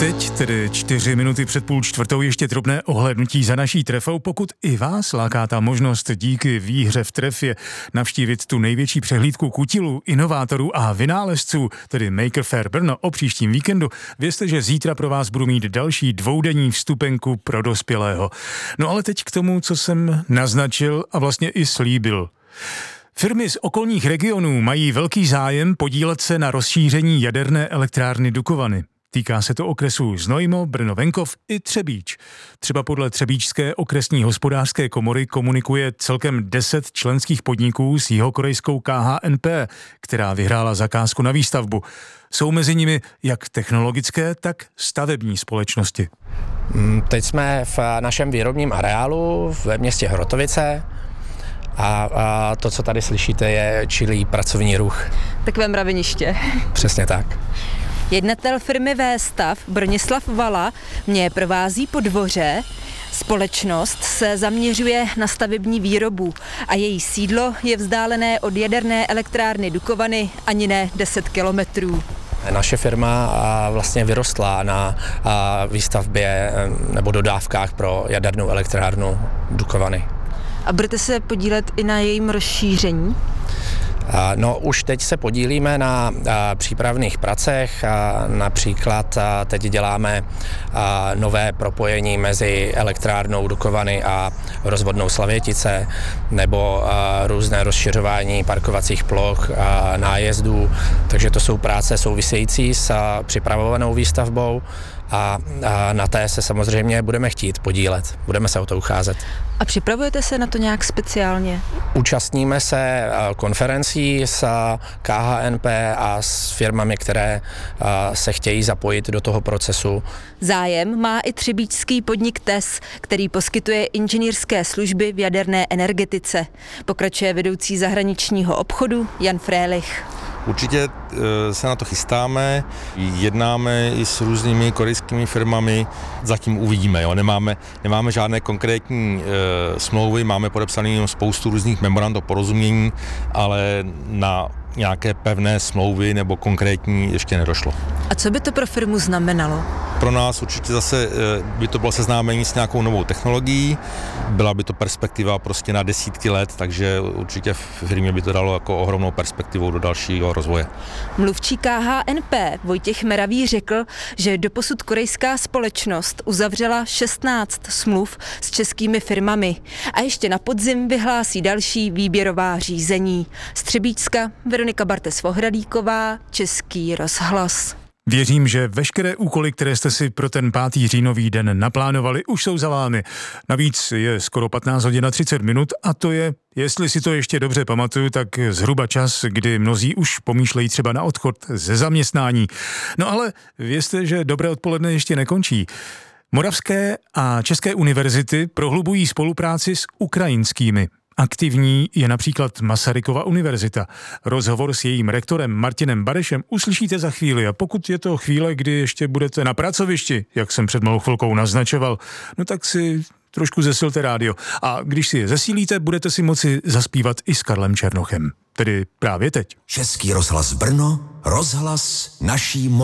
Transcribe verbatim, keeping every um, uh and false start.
teď, tedy čtyři minuty před půl čtvrtou, ještě drobné ohlédnutí za naší trefou. Pokud i vás láká ta možnost díky výhře v trefě navštívit tu největší přehlídku kutilů, inovátorů a vynálezců, tedy Maker Faire Brno o příštím víkendu, vězte, že zítra pro vás budu mít další dvoudenní vstupenku pro dospělého. No ale teď k tomu, co jsem naznačil a vlastně i slíbil. Firmy z okolních regionů mají velký zájem podílet se na rozšíření jaderné elektrárny Dukovany. Týká se to okresů Znojmo, Brno-Venkov i Třebíč. Třeba podle Třebíčské okresní hospodářské komory komunikuje celkem deset členských podniků s jihokorejskou K H N P, která vyhrála zakázku na výstavbu. Jsou mezi nimi jak technologické, tak stavební společnosti. Teď jsme v našem výrobním areálu ve městě Hrotovice. A, a to, co tady slyšíte, je čilý pracovní ruch. Takové mraveniště. Přesně tak. Jednatel firmy V-Stav Bronislav Vala mě provází po dvoře. Společnost se zaměřuje na stavební výrobu a její sídlo je vzdálené od jaderné elektrárny Dukovany ani ne deset kilometrů. Naše firma vlastně vyrostla na výstavbě nebo dodávkách pro jadernou elektrárnu Dukovany. A budete se podílet i na jejím rozšíření? No, už teď se podílíme na a, přípravných pracech. A, například a, teď děláme a, nové propojení mezi elektrárnou Dukovany a rozvodnou Slavětice nebo a, různé rozšiřování parkovacích ploch a nájezdů. Takže to jsou práce související s a, připravovanou výstavbou. A, a na té se samozřejmě budeme chtít podílet, budeme se o to ucházet. A připravujete se na to nějak speciálně? Účastníme se konferencí s K H N P a s firmami, které se chtějí zapojit do toho procesu. Zájem má i třebíčský podnik T E S, který poskytuje inženýrské služby v jaderné energetice. Pokračuje vedoucí zahraničního obchodu Jan Frélich. Určitě se na to chystáme, jednáme i s různými korejskými firmami, zatím uvidíme, jo. Nemáme, nemáme žádné konkrétní e, smlouvy, máme podepsané spoustu různých memorand o porozumění, ale na nějaké pevné smlouvy nebo konkrétní ještě nedošlo. A co by to pro firmu znamenalo? Pro nás určitě zase by to bylo seznámení s nějakou novou technologií, byla by to perspektiva prostě na desítky let, takže určitě v firmě by to dalo jako ohromnou perspektivu do dalšího rozvoje. Mluvčí K H N P Vojtěch Meravý řekl, že doposud korejská společnost uzavřela šestnáct smluv s českými firmami a ještě na podzim vyhlásí další výběrová řízení. Z Třebíčska Veronika Bartes-Vohradíková, Český rozhlas. Věřím, že veškeré úkoly, které jste si pro ten pátý říjnový den naplánovali, už jsou za vámi. Navíc je skoro patnáct hodin a třicet minut a to je, jestli si to ještě dobře pamatuju, tak zhruba čas, kdy mnozí už pomýšlejí třeba na odchod ze zaměstnání. No ale vězte, že dobré odpoledne ještě nekončí. Moravské a české univerzity prohlubují spolupráci s ukrajinskými. Aktivní je například Masarykova univerzita. Rozhovor s jejím rektorem Martinem Barešem uslyšíte za chvíli a pokud je to chvíle, kdy ještě budete na pracovišti, jak jsem před malou chvilkou naznačoval, no tak si trošku zesilte rádio. A když si je zesílíte, budete si moci zaspívat i s Karlem Černochem. Tedy právě teď. Český rozhlas Brno, rozhlas naší